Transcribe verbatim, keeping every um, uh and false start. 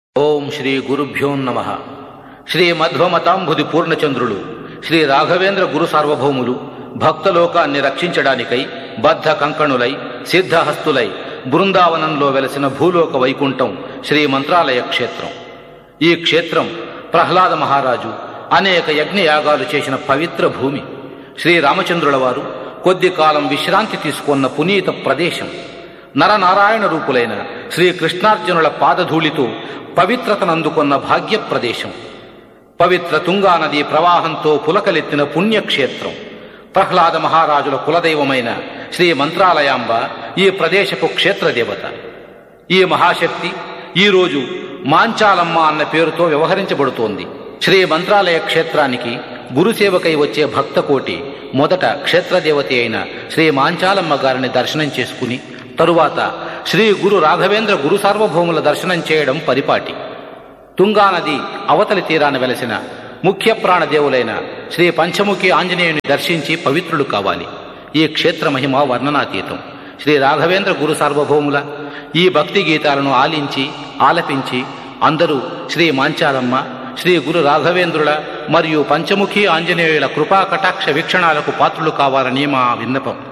ఓం శ్రీ గురుభ్యో నమః. శ్రీ మధ్వమతాంబుది పూర్ణచంద్రులు శ్రీ రాఘవేంద్ర గురు సార్వభౌములు భక్తలోకాన్ని రక్షించడానికై బద్ధ కంకణులై సిద్ధహస్తులై బృందావనంలో వెలసిన భూలోక వైకుంఠం శ్రీ మంత్రాలయ క్షేత్రం. ఈ క్షేత్రం ప్రహ్లాద మహారాజు అనేక యజ్ఞయాగాలు చేసిన పవిత్ర భూమి. శ్రీరామచంద్రుల వారు కొద్ది కాలం విశ్రాంతి తీసుకున్న పునీత ప్రదేశం. నరనారాయణ రూపులైన శ్రీకృష్ణార్జునుల పాదధూళితో పవిత్రతనందుకొన్న భాగ్య ప్రదేశం. పవిత్ర తుంగానది ప్రవాహంతో పులకలెత్తిన పుణ్యక్షేత్రం. ప్రహ్లాద మహారాజుల కులదైవమైన శ్రీ మంత్రాలయాంబ ఈ ప్రదేశపు క్షేత్రదేవత. ఈ మహాశక్తి ఈరోజు మాంచాలమ్మ అన్న పేరుతో వ్యవహరించబడుతోంది. శ్రీ మంత్రాలయ క్షేత్రానికి గురుసేవకై వచ్చే భక్తకోటి మొదట క్షేత్రదేవత అయిన శ్రీ మాంచాలమ్మ గారిని దర్శనం చేసుకుని తరువాత శ్రీ గురు రాఘవేంద్ర గురు సార్వభౌముల దర్శనం చేయడం పరిపాటి. తుంగానది అవతలి తీరాన వెలసిన ముఖ్య ప్రాణదేవులైన శ్రీ పంచముఖి ఆంజనేయుని దర్శించి పవిత్రులు కావాలి. ఈ క్షేత్ర మహిమ వర్ణనాతీతం. శ్రీ రాఘవేంద్ర గురు సార్వభౌముల ఈ భక్తి గీతాలను ఆలించి ఆలపించి అందరూ శ్రీ మాంచాలమ్మ, శ్రీ గురు రాఘవేంద్రుల మరియు పంచముఖి ఆంజనేయుల కృపా కటాక్ష వీక్షణాలకు పాత్రులు కావాలని మా విన్నపం.